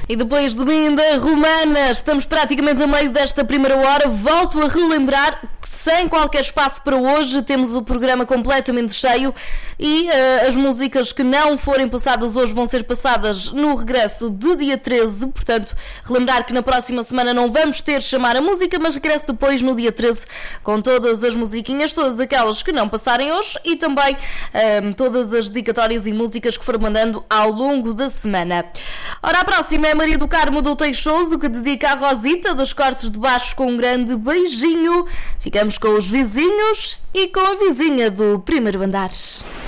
E depois de Binda Romana, estamos praticamente a meio desta primeira hora. Volto a relembrar, sem qualquer espaço para hoje, temos o programa completamente cheio e as músicas que não forem passadas hoje vão ser passadas no regresso de dia 13, portanto, relembrar que na próxima semana não vamos ter chamar a música, mas regressa depois no dia 13 com todas as musiquinhas, todas aquelas que não passarem hoje e também todas as dedicatórias e músicas que foram mandando ao longo da semana. Ora, a próxima é Maria do Carmo do Teixoso, que dedica a Rosita dos Cortes de Baixo com um grande beijinho. Ficamos com os vizinhos e com a vizinha do primeiro andar.